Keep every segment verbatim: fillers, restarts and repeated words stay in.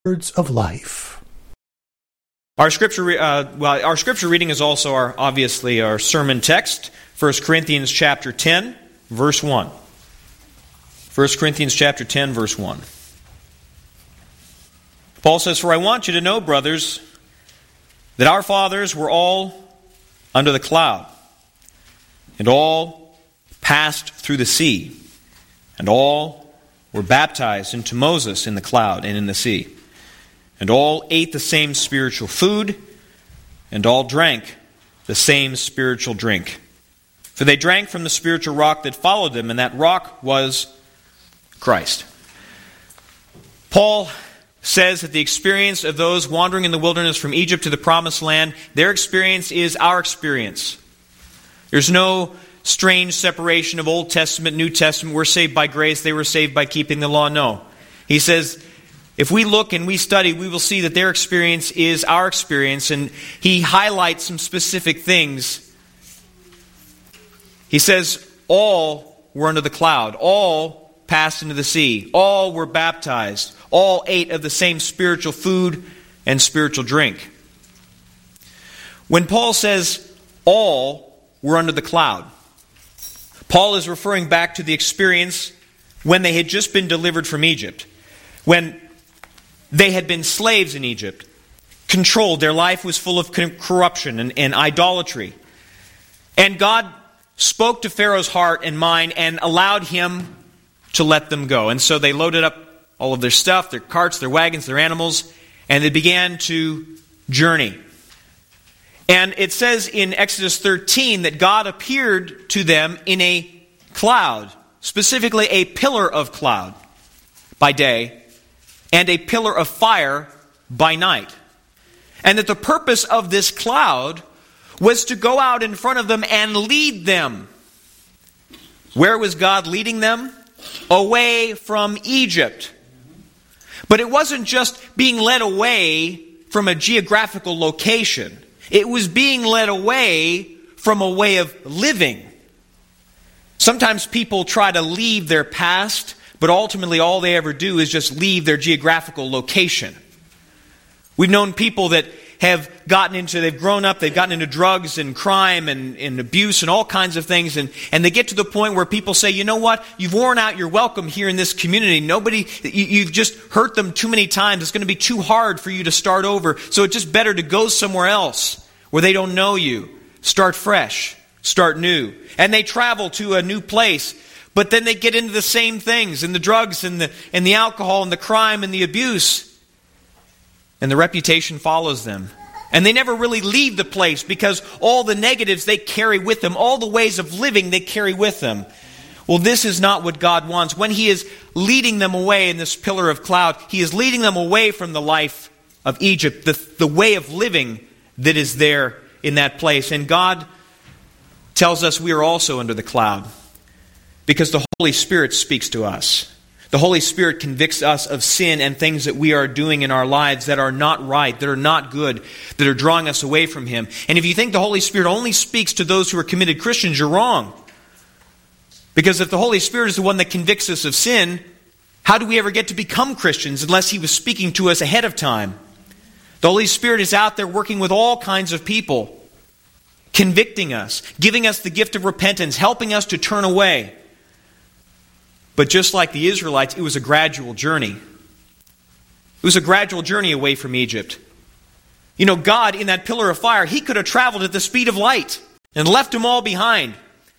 words of life. Our scripture, uh, well, our scripture reading is also our obviously our sermon text. First Corinthians chapter ten, verse one. First Corinthians chapter ten, verse one. Paul says, "For I want you to know, brothers, that our fathers were all under the cloud, and all passed through the sea, and all were baptized into Moses in the cloud and in the sea. And all ate the same spiritual food, and all drank the same spiritual drink. For they drank from the spiritual rock that followed them, and that rock was Christ." Paul says that the experience of those wandering in the wilderness from Egypt to the promised land, their experience is our experience. There's no strange separation of Old Testament, New Testament. We're saved by grace. They were saved by keeping the law. No. He says, if we look and we study, we will see that their experience is our experience. And he highlights some specific things. He says, all were under the cloud. All passed into the sea. All were baptized. All ate of the same spiritual food and spiritual drink. When Paul says, all were under the cloud, Paul is referring back to the experience when they had just been delivered from Egypt. When they had been slaves in Egypt, controlled, their life was full of corruption and, and idolatry. And God spoke to Pharaoh's heart and mind and allowed him to let them go. And so they loaded up all of their stuff, their carts, their wagons, their animals, and they began to journey. And it says in Exodus thirteen that God appeared to them in a cloud, specifically a pillar of cloud by day and a pillar of fire by night. And that the purpose of this cloud was to go out in front of them and lead them. Where was God leading them? Away from Egypt. But it wasn't just being led away from a geographical location. It was being led away from a way of living. Sometimes people try to leave their past, but ultimately all they ever do is just leave their geographical location. We've known people that have gotten into, they've grown up, they've gotten into drugs and crime and, and abuse and all kinds of things. And, and they get to the point where people say, you know what, you've worn out your welcome here in this community. Nobody, you, you've just hurt them too many times. It's going to be too hard for you to start over. So it's just better to go somewhere else where they don't know you. Start fresh. Start new. And they travel to a new place. But then they get into the same things, and the drugs and the, and the alcohol and the crime and the abuse. And the reputation follows them. And they never really leave the place because all the negatives they carry with them, all the ways of living they carry with them. Well, this is not what God wants. When He is leading them away in this pillar of cloud, He is leading them away from the life of Egypt, the, the way of living that is there in that place. And God tells us we are also under the cloud because the Holy Spirit speaks to us. The Holy Spirit convicts us of sin and things that we are doing in our lives that are not right, that are not good, that are drawing us away from Him. And if you think the Holy Spirit only speaks to those who are committed Christians, you're wrong. Because if the Holy Spirit is the one that convicts us of sin, how do we ever get to become Christians unless He was speaking to us ahead of time? The Holy Spirit is out there working with all kinds of people, convicting us, giving us the gift of repentance, helping us to turn away. But just like the Israelites, it was a gradual journey. It was a gradual journey away from Egypt. You know, God, in that pillar of fire, He could have traveled at the speed of light and left them all behind.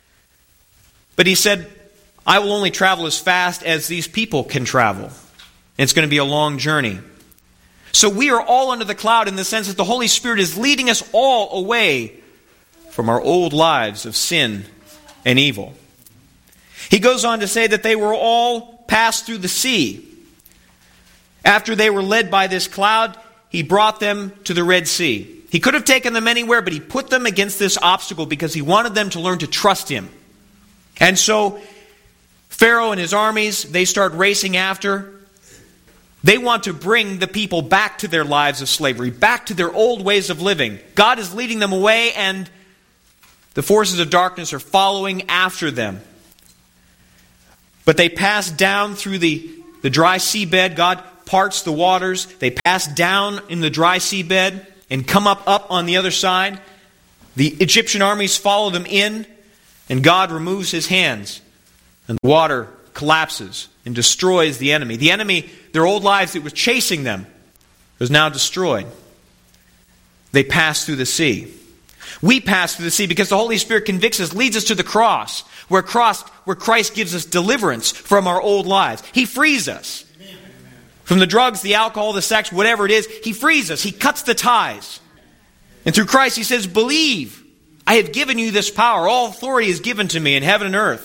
But He said, I will only travel as fast as these people can travel. And it's going to be a long journey. So we are all under the cloud in the sense that the Holy Spirit is leading us all away from our old lives of sin and evil. He goes on to say that they were all passed through the sea. After they were led by this cloud, He brought them to the Red Sea. He could have taken them anywhere, but He put them against this obstacle because He wanted them to learn to trust Him. And so Pharaoh and his armies, they start racing after. They want to bring the people back to their lives of slavery, back to their old ways of living. God is leading them away, and the forces of darkness are following after them. But they pass down through the, the dry seabed. God parts the waters. They pass down in the dry seabed and come up, up on the other side. The Egyptian armies follow them in, and God removes his hands, and the water collapses and destroys the enemy. The enemy, their old lives that was chasing them, was now destroyed. They pass through the sea. We pass through the sea because the Holy Spirit convicts us, leads us to the cross, where cross, where Christ gives us deliverance from our old lives. He frees us. Amen. From the drugs, the alcohol, the sex, whatever it is, he frees us. He cuts the ties. And through Christ he says, believe. I have given you this power. All authority is given to me in heaven and earth.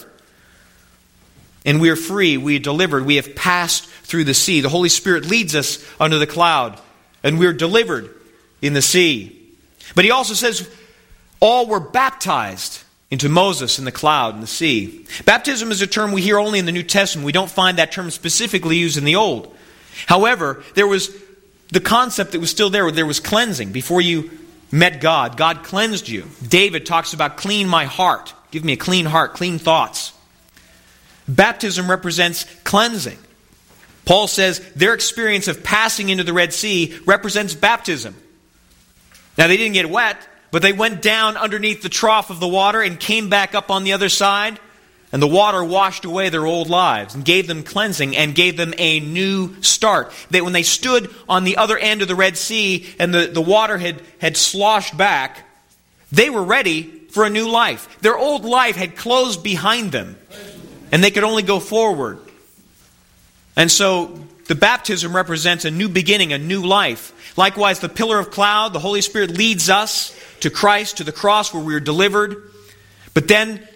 And we are free. We are delivered. We have passed through the sea. The Holy Spirit leads us under the cloud. And we are delivered in the sea. But he also says, all were baptized into Moses in the cloud and the sea. Baptism is a term we hear only in the New Testament. We don't find that term specifically used in the Old. However, there was the concept that was still there. There was cleansing. Before you met God, God cleansed you. David talks about clean my heart. Give me a clean heart, clean thoughts. Baptism represents cleansing. Paul says their experience of passing into the Red Sea represents baptism. Now they didn't get wet, but they went down underneath the trough of the water and came back up on the other side. And the water washed away their old lives and gave them cleansing and gave them a new start. That when they stood on the other end of the Red Sea and the, the water had, had sloshed back, they were ready for a new life. Their old life had closed behind them and they could only go forward. And so the baptism represents a new beginning, a new life. Likewise, the pillar of cloud, the Holy Spirit leads us to Christ, to the cross where we are delivered. But then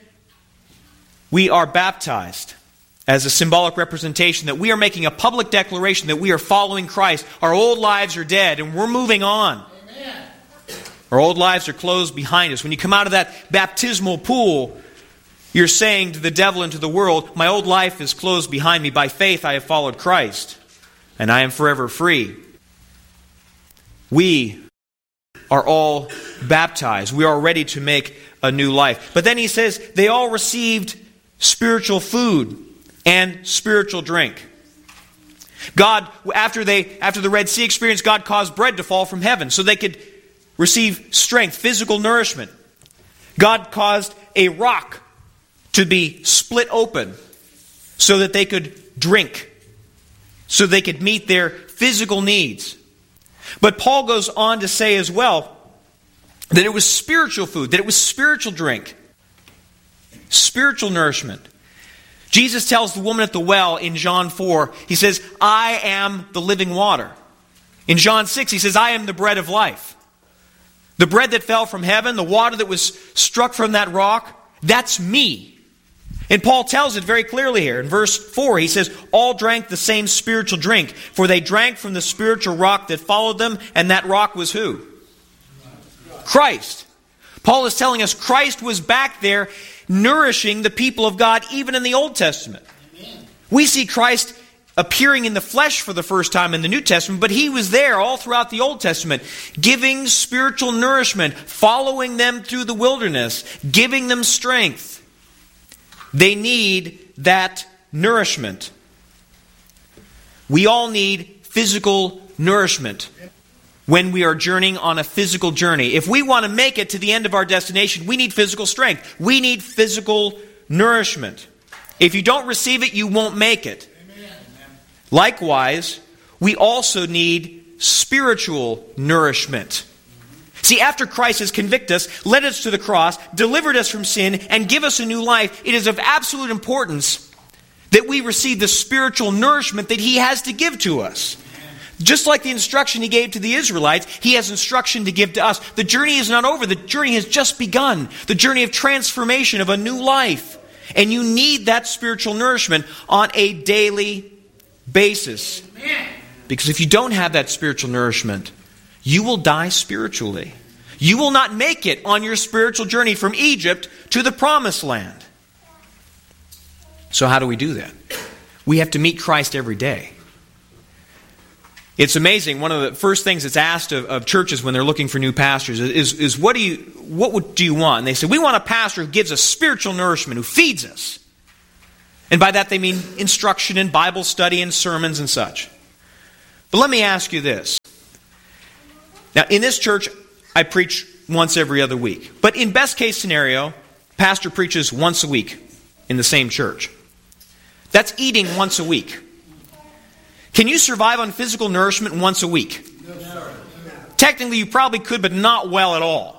we are baptized as a symbolic representation that we are making a public declaration that we are following Christ. Our old lives are dead and we're moving on. Amen. Our old lives are closed behind us. When you come out of that baptismal pool, you're saying to the devil and to the world, my old life is closed behind me. By faith I have followed Christ, and I am forever free. We are all baptized. We are ready to make a new life. But then he says they all received spiritual food and spiritual drink. God, after they after the Red Sea experience, God caused bread to fall from heaven so they could receive strength, physical nourishment. God caused a rock to be split open so that they could drink, so they could meet their physical needs. But Paul goes on to say as well that it was spiritual food, that it was spiritual drink, spiritual nourishment. Jesus tells the woman at the well in John four, he says, I am the living water. In John six, he says, I am the bread of life. The bread that fell from heaven, the water that was struck from that rock, that's me. And Paul tells it very clearly here. In verse four, he says, all drank the same spiritual drink, for they drank from the spiritual rock that followed them, and that rock was who? Christ. Paul is telling us Christ was back there nourishing the people of God even in the Old Testament. Amen. We see Christ appearing in the flesh for the first time in the New Testament, but he was there all throughout the Old Testament, giving spiritual nourishment, following them through the wilderness, giving them strength. They need that nourishment. We all need physical nourishment when we are journeying on a physical journey. If we want to make it to the end of our destination, we need physical strength. We need physical nourishment. If you don't receive it, you won't make it. Amen. Likewise, we also need spiritual nourishment. See, after Christ has convicted us, led us to the cross, delivered us from sin, and give us a new life, it is of absolute importance that we receive the spiritual nourishment that he has to give to us. Just like the instruction he gave to the Israelites, he has instruction to give to us. The journey is not over. The journey has just begun. The journey of transformation, of a new life. And you need that spiritual nourishment on a daily basis. Because if you don't have that spiritual nourishment, you will die spiritually. You will not make it on your spiritual journey from Egypt to the promised land. So how do we do that? We have to meet Christ every day. It's amazing. One of the first things that's asked of, of churches when they're looking for new pastors is, is what do you what would, do you want? And they say, we want a pastor who gives us spiritual nourishment, who feeds us. And by that they mean instruction and Bible study and sermons and such. But let me ask you this. Now, in this church, I preach once every other week. But in best case scenario, pastor preaches once a week in the same church. That's eating once a week. Can you survive on physical nourishment once a week? No, sir. Technically, you probably could, but not well at all.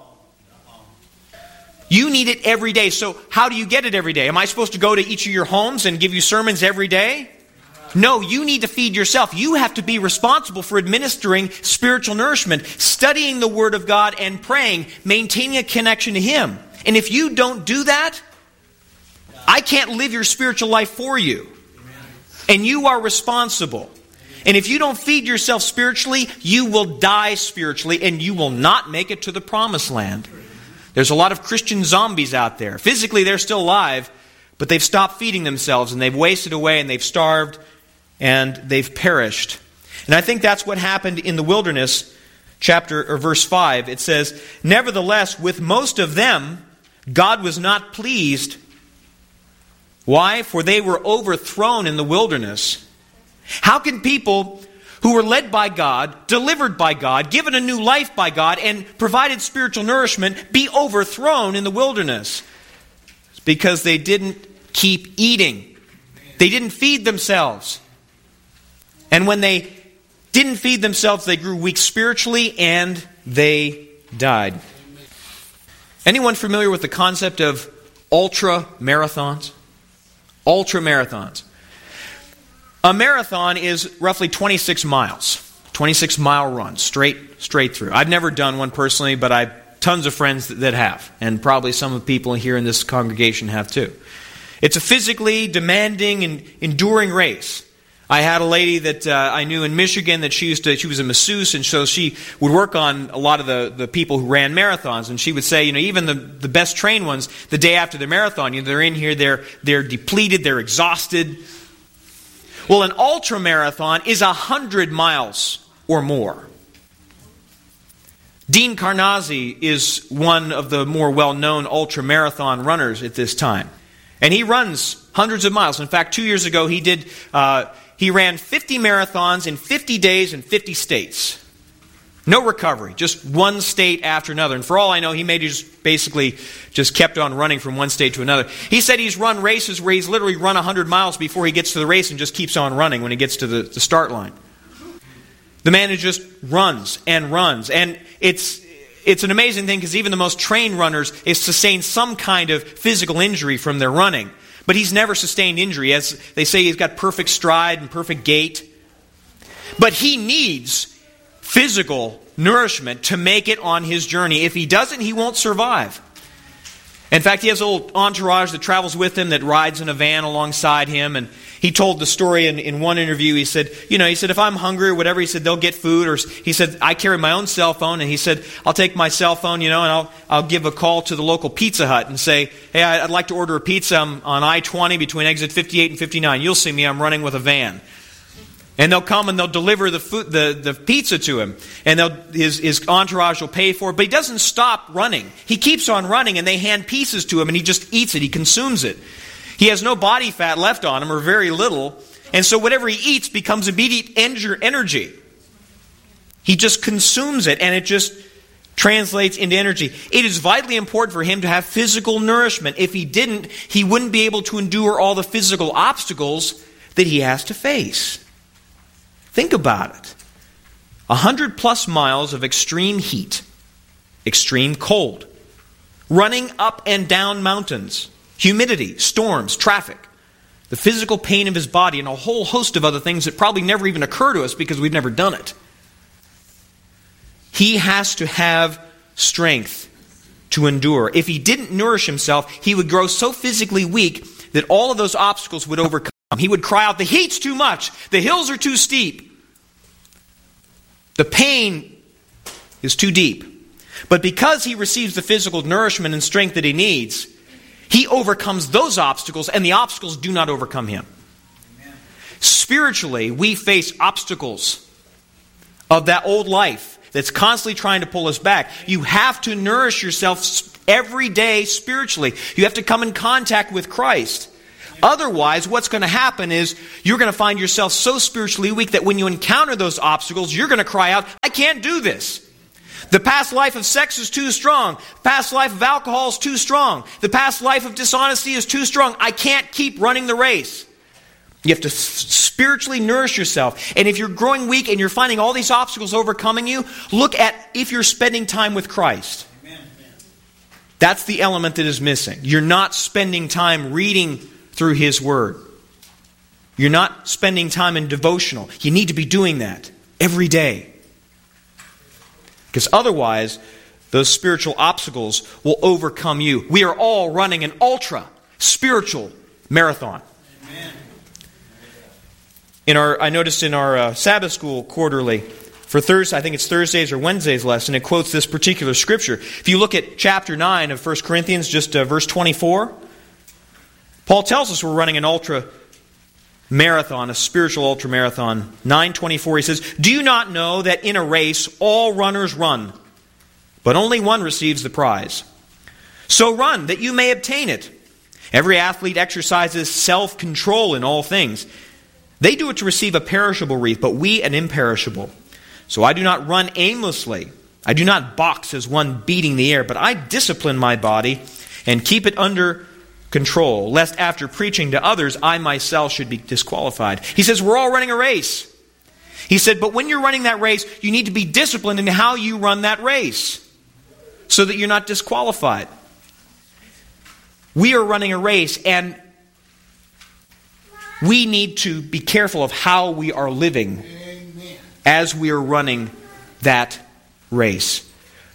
You need it every day. So how do you get it every day? Am I supposed to go to each of your homes and give you sermons every day? No, you need to feed yourself. You have to be responsible for administering spiritual nourishment, studying the Word of God and praying, maintaining a connection to Him. And if you don't do that, I can't live your spiritual life for you. And you are responsible. And if you don't feed yourself spiritually, you will die spiritually and you will not make it to the promised land. There's a lot of Christian zombies out there. Physically, they're still alive, but they've stopped feeding themselves and they've wasted away and they've starved and they've perished. And I think that's what happened in the wilderness, chapter or verse five. It says, "Nevertheless, with most of them, God was not pleased. Why? For they were overthrown in the wilderness." How can people who were led by God, delivered by God, given a new life by God, and provided spiritual nourishment be overthrown in the wilderness? It's because they didn't keep eating. They didn't feed themselves. And when they didn't feed themselves, they grew weak spiritually and they died. Anyone familiar with the concept of ultra marathons? Ultra marathons. A marathon is roughly twenty-six miles. twenty-six mile run, straight straight through. I've never done one personally, but I've tons of friends that have. And probably some of the people here in this congregation have too. It's a physically demanding and enduring race. I had a lady that uh, I knew in Michigan that she used to, she was a masseuse, and so she would work on a lot of the, the people who ran marathons, and she would say, you know, even the, the best trained ones, the day after the marathon, you know, they're in here, they're they're depleted, they're exhausted. Well, an ultra marathon is a hundred miles or more. Dean Carnazzi is one of the more well-known ultra marathon runners at this time, and he runs hundreds of miles. In fact, two years ago, he did. Uh, He ran fifty marathons in fifty days in fifty states. No recovery, just one state after another. And for all I know, he may just basically just kept on running from one state to another. He said he's run races where he's literally run one hundred miles before he gets to the race and just keeps on running when he gets to the, the start line. The man who just runs and runs. And it's it's an amazing thing because even the most trained runners have sustained some kind of physical injury from their running. But he's never sustained injury. As they say, he's got perfect stride and perfect gait. But he needs physical nourishment to make it on his journey. If he doesn't, he won't survive. In fact, he has a little entourage that travels with him, that rides in a van alongside him. And he told the story in, in one interview. He said, you know, he said, if I'm hungry or whatever, he said, they'll get food. Or he said, I carry my own cell phone. And he said, I'll take my cell phone, you know, and I'll I'll give a call to the local Pizza Hut and say, hey, I'd like to order a pizza. I'm on I twenty between exit fifty-eight and fifty-nine. You'll see me. I'm running with a van. And they'll come and they'll deliver the food, the, the pizza to him. And they'll, his, his entourage will pay for it. But he doesn't stop running. He keeps on running, and they hand pieces to him, and he just eats it. He consumes it. He has no body fat left on him, or very little. And so whatever he eats becomes immediate energy. He just consumes it, and it just translates into energy. It is vitally important for him to have physical nourishment. If he didn't, he wouldn't be able to endure all the physical obstacles that he has to face. Think about it. A hundred plus miles of extreme heat, extreme cold, running up and down mountains, humidity, storms, traffic, the physical pain of his body, and a whole host of other things that probably never even occur to us because we've never done it. He has to have strength to endure. If he didn't nourish himself, he would grow so physically weak that all of those obstacles would overcome. He would cry out, the heat's too much, the hills are too steep, the pain is too deep. But because he receives the physical nourishment and strength that he needs, he overcomes those obstacles, and the obstacles do not overcome him. Amen. Spiritually, we face obstacles of that old life that's constantly trying to pull us back. You have to nourish yourself every day spiritually. You have to come in contact with Christ. Otherwise, what's going to happen is you're going to find yourself so spiritually weak that when you encounter those obstacles, you're going to cry out, I can't do this. The past life of sex is too strong. The past life of alcohol is too strong. The past life of dishonesty is too strong. I can't keep running the race. You have to spiritually nourish yourself. And if you're growing weak and you're finding all these obstacles overcoming you, look at if you're spending time with Christ. Amen. That's the element that is missing. You're not spending time reading through His Word. You're not spending time in devotional. You need to be doing that every day. Because otherwise, those spiritual obstacles will overcome you. We are all running an ultra spiritual marathon. Amen. In our, I noticed in our uh, Sabbath school quarterly, for Thursday, I think it's Thursday's or Wednesday's lesson, it quotes this particular scripture. If you look at chapter nine of First Corinthians, just uh, verse twenty-four, Paul tells us we're running an ultra marathon, a spiritual ultra marathon. nine twenty-four, he says, "Do you not know that in a race all runners run, but only one receives the prize? So run, that you may obtain it. Every athlete exercises self-control in all things. They do it to receive a perishable wreath, but we an imperishable. So I do not run aimlessly. I do not box as one beating the air, but I discipline my body and keep it under control, lest after preaching to others, I myself should be disqualified." He says, we're all running a race. He said, but when you're running that race, you need to be disciplined in how you run that race so that you're not disqualified. We are running a race, and we need to be careful of how we are living Amen. As we are running that race,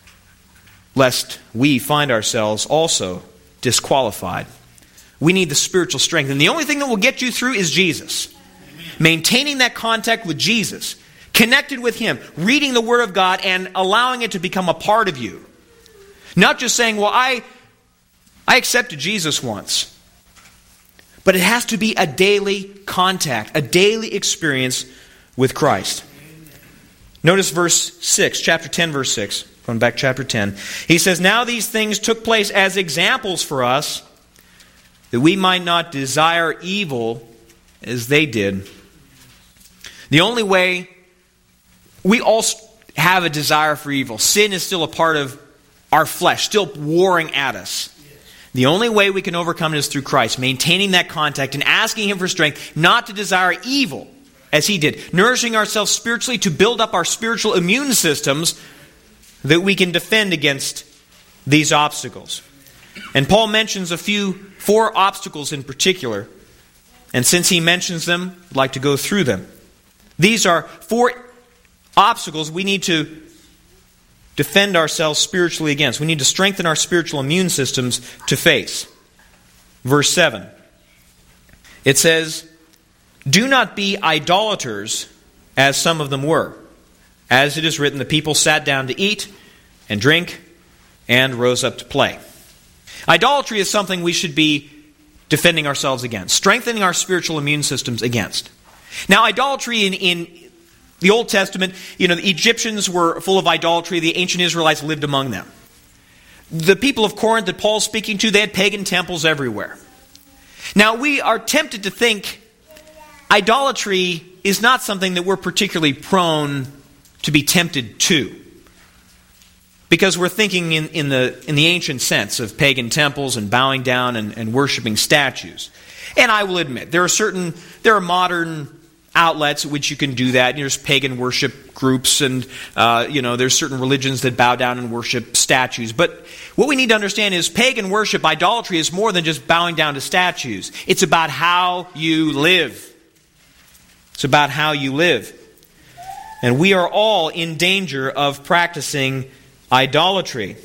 lest we find ourselves also disqualified. We need the spiritual strength. And the only thing that will get you through is Jesus. Amen. Maintaining that contact with Jesus, connected with Him, reading the Word of God and allowing it to become a part of you. Not just saying, well, I, I accepted Jesus once. But it has to be a daily contact, a daily experience with Christ. Notice verse six, chapter ten, verse six. Going back chapter ten. He says, "Now these things took place as examples for us, that we might not desire evil as they did." The only way, we all have a desire for evil. Sin is still a part of our flesh, still warring at us. The only way we can overcome it is through Christ, maintaining that contact and asking Him for strength not to desire evil as He did. Nourishing ourselves spiritually to build up our spiritual immune systems that we can defend against these obstacles. And Paul mentions a few, four obstacles in particular. And since he mentions them, I'd like to go through them. These are four obstacles we need to defend ourselves spiritually against. We need to strengthen our spiritual immune systems to face. Verse seven. It says, "Do not be idolaters, as some of them were. As it is written, the people sat down to eat and drink and rose up to play." Idolatry is something we should be defending ourselves against, strengthening our spiritual immune systems against. Now, idolatry in, in the Old Testament, you know, the Egyptians were full of idolatry. The ancient Israelites lived among them. The people of Corinth that Paul's speaking to, they had pagan temples everywhere. Now, we are tempted to think idolatry is not something that we're particularly prone to be tempted to, because we're thinking in, in the in the ancient sense of pagan temples and bowing down and, and worshiping statues. And I will admit, there are certain, there are modern outlets at which you can do that. There's pagan worship groups, and uh, you know, there's certain religions that bow down and worship statues. But what we need to understand is pagan worship, idolatry, is more than just bowing down to statues. It's about how you live. It's about how you live. And we are all in danger of practicing idolatry.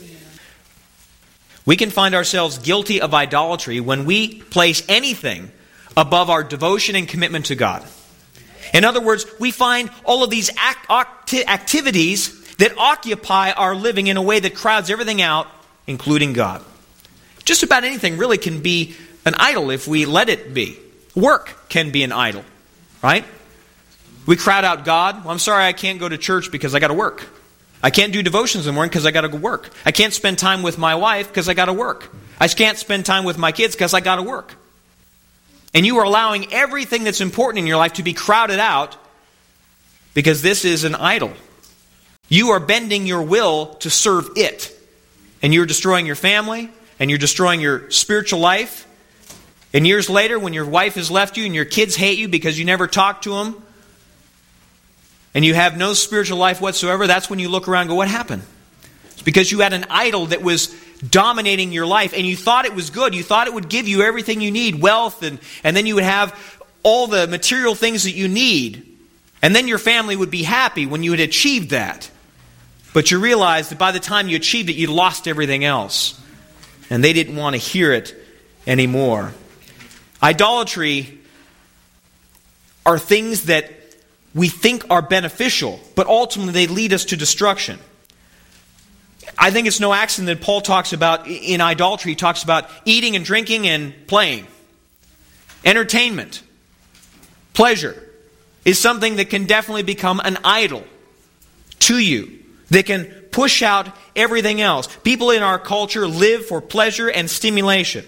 We can find ourselves guilty of idolatry when we place anything above our devotion and commitment to God. In other words, we find all of these act, acti- activities that occupy our living in a way that crowds everything out, including God. Just about anything really can be an idol if we let it be. Work can be an idol, right? We crowd out God. Well, I'm sorry, I can't go to church because I got to work. I can't do devotions in the morning because I got to go work. I can't spend time with my wife because I got to work. I can't spend time with my kids because I got to work. And you are allowing everything that's important in your life to be crowded out because this is an idol. You are bending your will to serve it. And you're destroying your family, and you're destroying your spiritual life. And years later, when your wife has left you and your kids hate you because you never talk to them, and you have no spiritual life whatsoever, that's when you look around and go, what happened? It's because you had an idol that was dominating your life, and you thought it was good. You thought it would give you everything you need, wealth, and, and then you would have all the material things that you need. And then your family would be happy when you had achieved that. But you realized that by the time you achieved it, you lost everything else. And they didn't want to hear it anymore. Idolatry are things that we think are beneficial, but ultimately they lead us to destruction. I think it's no accident that Paul talks about, in idolatry, he talks about eating and drinking and playing. Entertainment, pleasure, is something that can definitely become an idol to you. They can push out everything else. People in our culture live for pleasure and stimulation.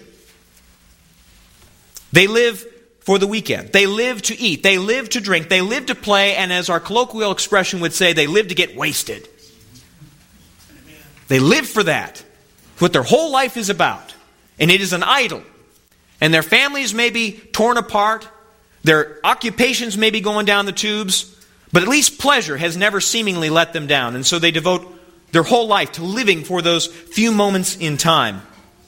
They live for the weekend. They live to eat. They live to drink. They live to play. And as our colloquial expression would say, they live to get wasted. They live for that. What their whole life is about. And it is an idol. And their families may be torn apart. Their occupations may be going down the tubes. But at least pleasure has never seemingly let them down. And so they devote their whole life to living for those few moments in time.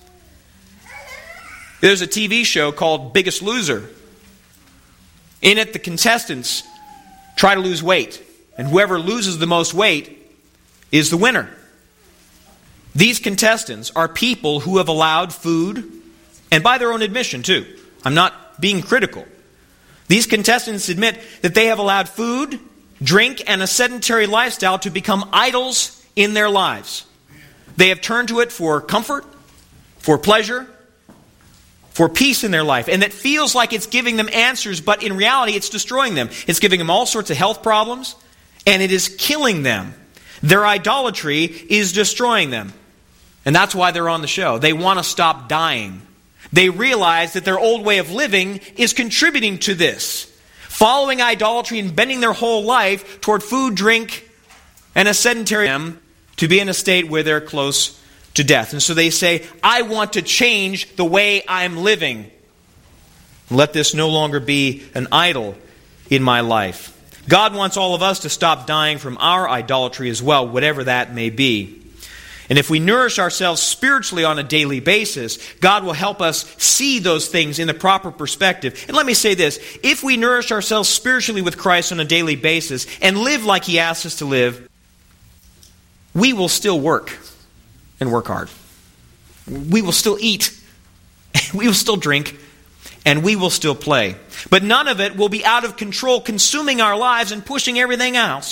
There's a T V show called Biggest Loser. In it, the contestants try to lose weight. And whoever loses the most weight is the winner. These contestants are people who have allowed food, and by their own admission too. I'm not being critical. These contestants admit that they have allowed food, drink, and a sedentary lifestyle to become idols in their lives. They have turned to it for comfort, for pleasure, for peace in their life. And it feels like it's giving them answers, but in reality it's destroying them. It's giving them all sorts of health problems, and it is killing them. Their idolatry is destroying them. And that's why they're on the show. They want to stop dying. They realize that their old way of living is contributing to this. Following idolatry and bending their whole life toward food, drink, and a sedentary them to be in a state where they're close to death. And so they say, I want to change the way I'm living. Let this no longer be an idol in my life. God wants all of us to stop dying from our idolatry as well, whatever that may be. And if we nourish ourselves spiritually on a daily basis, God will help us see those things in the proper perspective. And let me say this, if we nourish ourselves spiritually with Christ on a daily basis and live like He asks us to live, we will still work and work hard. We will still eat, we will still drink, and we will still play. But none of it will be out of control, consuming our lives and pushing everything else.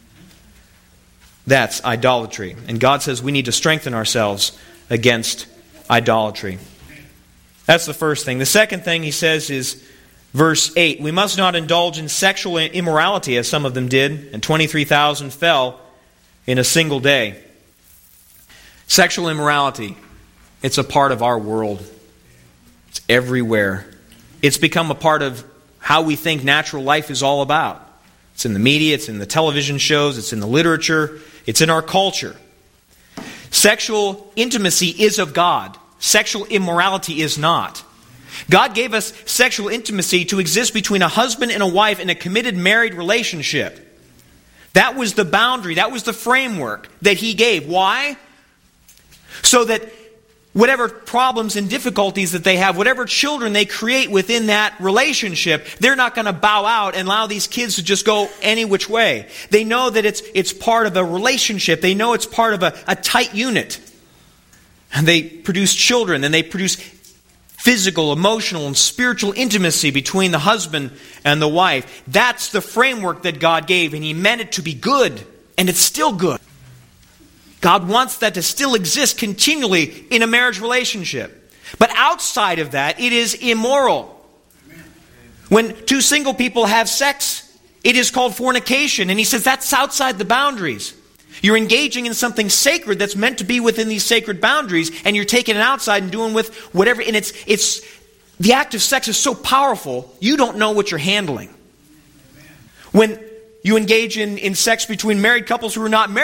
That's idolatry. And God says we need to strengthen ourselves against idolatry. That's the first thing. The second thing He says is verse eight. We must not indulge in sexual immorality as some of them did, and twenty-three thousand fell in a single day. Sexual immorality, it's a part of our world. It's everywhere. It's become a part of how we think natural life is all about. It's in the media, it's in the television shows, it's in the literature, it's in our culture. Sexual intimacy is of God. Sexual immorality is not. God gave us sexual intimacy to exist between a husband and a wife in a committed married relationship. That was the boundary, that was the framework that He gave. Why? So that whatever problems and difficulties that they have, whatever children they create within that relationship, they're not going to bow out and allow these kids to just go any which way. They know that it's it's part of a relationship. They know it's part of a, a tight unit. And they produce children, and they produce physical, emotional, and spiritual intimacy between the husband and the wife. That's the framework that God gave, and He meant it to be good, and it's still good. God wants that to still exist continually in a marriage relationship. But outside of that, it is immoral. When two single people have sex, it is called fornication. And He says that's outside the boundaries. You're engaging in something sacred that's meant to be within these sacred boundaries, and you're taking it outside and doing with whatever. And it's it's the act of sex is so powerful, you don't know what you're handling. When you engage in, in sex between married couples who are not married,